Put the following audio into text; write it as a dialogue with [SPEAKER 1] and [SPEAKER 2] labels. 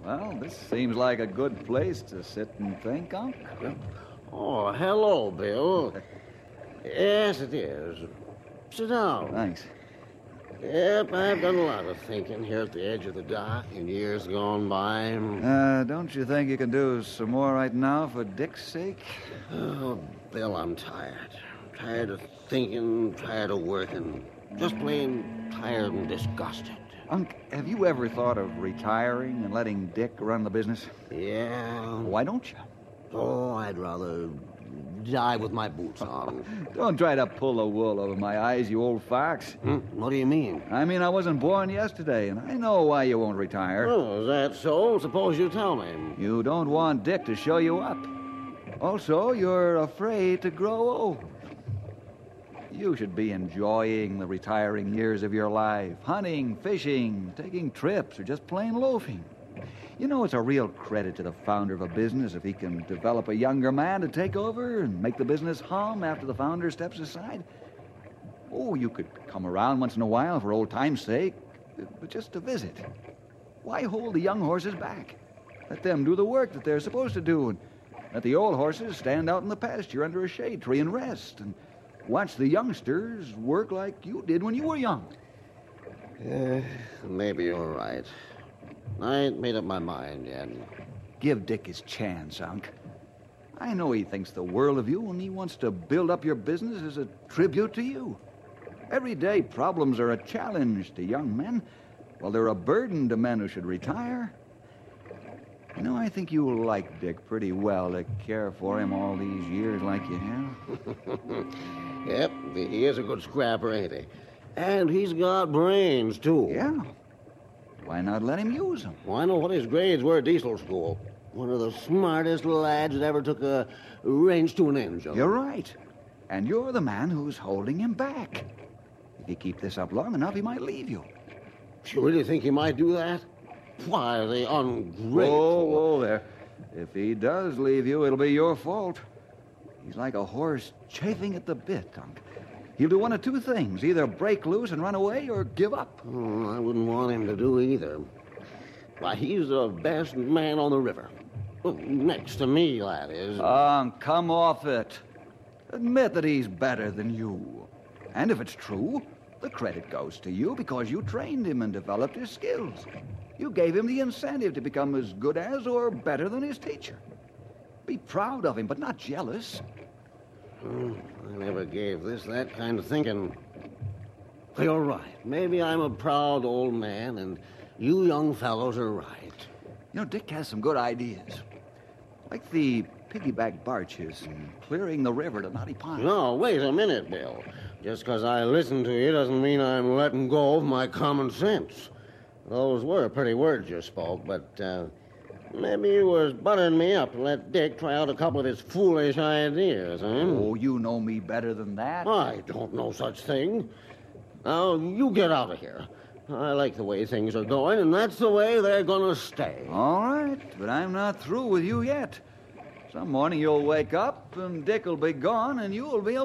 [SPEAKER 1] Well, this seems like a good place to sit and think, Unc.
[SPEAKER 2] Oh, hello, Bill. Yes, it is. Sit down.
[SPEAKER 1] Thanks.
[SPEAKER 2] Yep, I've done a lot of thinking here at the edge of the dock in years gone by.
[SPEAKER 1] Don't you think you can do some more right now for Dick's sake?
[SPEAKER 2] Oh, Bill, I'm tired. Tired of thinking, tired of working. Just plain tired and disgusted.
[SPEAKER 1] Unc, have you ever thought of retiring and letting Dick run the business?
[SPEAKER 2] Yeah.
[SPEAKER 1] Why don't you?
[SPEAKER 2] Oh, I'd rather die with my boots on.
[SPEAKER 1] Don't try to pull the wool over my eyes, you old fox.
[SPEAKER 2] What do you mean?
[SPEAKER 1] I mean, I wasn't born yesterday, and I know why you won't retire.
[SPEAKER 2] Oh, is that so? Suppose you tell me.
[SPEAKER 1] You don't want Dick to show you up. Also, you're afraid to grow old. You should be enjoying the retiring years of your life. Hunting, fishing, taking trips, or just plain loafing. You know, it's a real credit to the founder of a business if he can develop a younger man to take over and make the business hum after the founder steps aside. Oh, you could come around once in a while for old time's sake, but just to visit. Why hold the young horses back? Let them do the work that they're supposed to do, and let the old horses stand out in the pasture under a shade tree and rest, and watch the youngsters work like you did when you were young.
[SPEAKER 2] Maybe you're right. I ain't made up my mind yet.
[SPEAKER 1] Give Dick his chance, Unc. I know he thinks the world of you, and he wants to build up your business as a tribute to you. Everyday problems are a challenge to young men, while they're a burden to men who should retire. You know, I think you'll like Dick pretty well to care for him all these years like you have.
[SPEAKER 2] Yep, he is a good scrapper, ain't he? And he's got brains, too.
[SPEAKER 1] Yeah. Why not let him use them?
[SPEAKER 2] Well, I know what his grades were at diesel school. One of the smartest lads that ever took a wrench to an engine.
[SPEAKER 1] You're right. And you're the man who's holding him back. If you keep this up long enough, he might leave you.
[SPEAKER 2] You really think he might do that? Why, the ungrateful...
[SPEAKER 1] Whoa, there. If he does leave you, it'll be your fault. He's like a horse chafing at the bit, Unc. He'll do one of two things, either break loose and run away or give up.
[SPEAKER 2] I wouldn't want him to do either. Why, he's the best man on the river. Well, next to me, that is.
[SPEAKER 1] Come off it. Admit that he's better than you. And if it's true, the credit goes to you because you trained him and developed his skills. You gave him the incentive to become as good as or better than his teacher. Be proud of him, but not jealous.
[SPEAKER 2] I never gave this that kind of thinking. You're right. Maybe I'm a proud old man, and you young fellows are right.
[SPEAKER 1] You know, Dick has some good ideas. Like the piggyback barges and clearing the river to Knotty Pond.
[SPEAKER 2] No, wait a minute, Bill. Just because I listen to you doesn't mean I'm letting go of my common sense. Those were pretty words you spoke, but maybe you was buttering me up to let Dick try out a couple of his foolish ideas, huh?
[SPEAKER 1] Oh, you know me better than that.
[SPEAKER 2] I don't know such thing. Now, you get out of here. I like the way things are going, and that's the way they're going to stay.
[SPEAKER 1] All right, but I'm not through with you yet. Some morning you'll wake up, and Dick will be gone, and you'll be alone.